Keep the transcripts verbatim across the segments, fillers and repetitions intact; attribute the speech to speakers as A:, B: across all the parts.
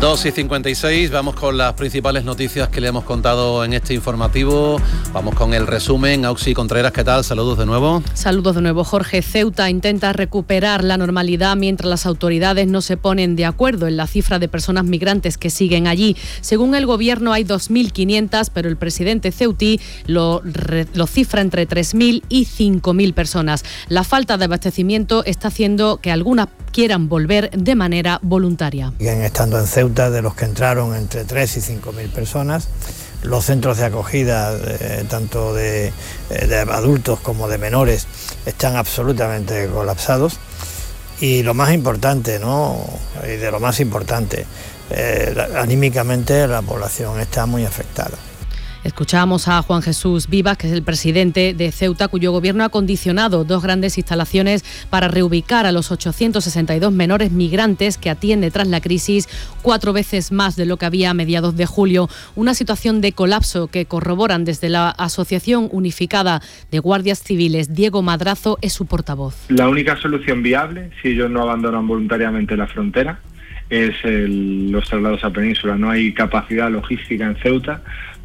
A: dos y cincuenta y seis, vamos con las principales noticias que le hemos contado en este informativo. Vamos con el resumen. Auxi Contreras, ¿qué tal? Saludos de nuevo.
B: Saludos de nuevo, Jorge. Ceuta intenta recuperar la normalidad mientras las autoridades no se ponen de acuerdo en la cifra de personas migrantes que siguen allí. Según el gobierno hay dos mil quinientas, pero el presidente ceutí lo, lo cifra entre tres mil y cinco mil personas. La falta de abastecimiento está haciendo que algunas quieran volver de manera voluntaria.
C: Siguen estando en Ceuta de los que entraron entre tres y cinco mil personas. Los centros de acogida, eh, tanto de, de adultos como de menores, están absolutamente colapsados. Y lo más importante, ¿no? Y de lo más importante, eh, anímicamente la población está muy afectada.
B: Escuchábamos a Juan Jesús Vivas, que es el presidente de Ceuta, cuyo gobierno ha condicionado dos grandes instalaciones para reubicar a los ochocientos sesenta y dos menores migrantes que atiende tras la crisis, cuatro veces más de lo que había a mediados de julio. Una situación de colapso que corroboran desde la Asociación Unificada de Guardias Civiles. Diego Madrazo es su portavoz.
D: La única solución viable, si ellos no abandonan voluntariamente la frontera, es el, los traslados a península. No hay capacidad logística en Ceuta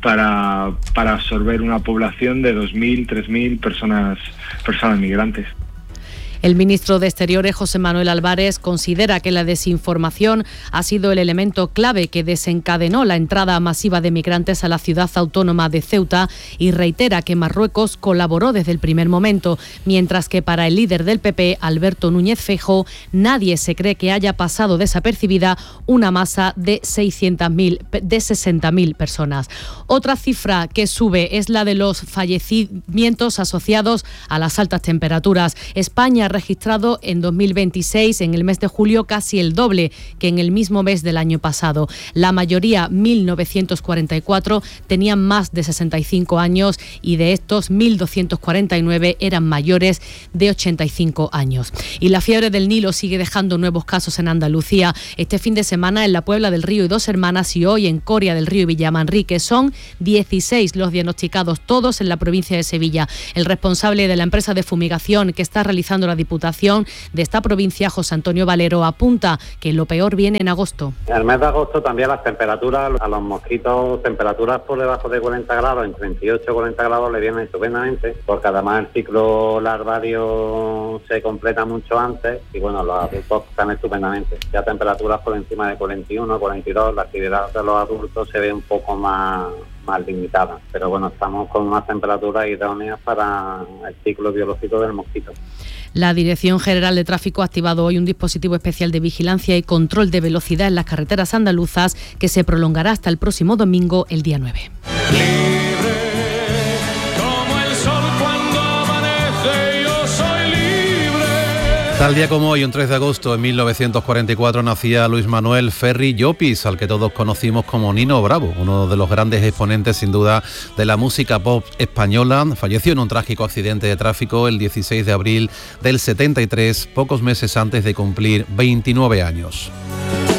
D: para, para absorber una población de dos mil, tres mil personas, personas migrantes.
B: El ministro de Exteriores, José Manuel Álvarez, considera que la desinformación ha sido el elemento clave que desencadenó la entrada masiva de migrantes a la ciudad autónoma de Ceuta y reitera que Marruecos colaboró desde el primer momento, mientras que para el líder del P P, Alberto Núñez Feijóo, nadie se cree que haya pasado desapercibida una masa de seiscientas mil, de sesenta mil personas. Otra cifra que sube es la de los fallecimientos asociados a las altas temperaturas. España registrado en dos mil veintiséis, en el mes de julio, casi el doble que en el mismo mes del año pasado. La mayoría, mil novecientos cuarenta y cuatro, tenían más de sesenta y cinco años y de estos, mil doscientos cuarenta y nueve eran mayores de ochenta y cinco años. Y la fiebre del Nilo sigue dejando nuevos casos en Andalucía. Este fin de semana en la Puebla del Río y Dos Hermanas y hoy en Coria del Río y Villamanrique son dieciséis los diagnosticados, todos en la provincia de Sevilla. El responsable de la empresa de fumigación que está realizando la Diputación de esta provincia, José Antonio Valero, apunta que lo peor viene en agosto.
E: En el mes de agosto también las temperaturas, a los mosquitos, temperaturas por debajo de cuarenta grados, en treinta y ocho a cuarenta grados le vienen estupendamente, porque además el ciclo larvario se completa mucho antes y bueno, los adultos están estupendamente. Ya temperaturas por encima de cuarenta y uno, cuarenta y dos, la actividad de los adultos se ve un poco más... más limitada, pero bueno, estamos con unas temperaturas idóneas para el ciclo biológico del mosquito.
B: La Dirección General de Tráfico ha activado hoy un dispositivo especial de vigilancia y control de velocidad en las carreteras andaluzas que se prolongará hasta el próximo domingo, el día nueve.
A: Tal día como hoy, un tres de agosto de mil novecientos cuarenta y cuatro, nacía Luis Manuel Ferri Llopis, al que todos conocimos como Nino Bravo, uno de los grandes exponentes sin duda de la música pop española. Falleció en un trágico accidente de tráfico el dieciséis de abril del setenta y tres, pocos meses antes de cumplir veintinueve años.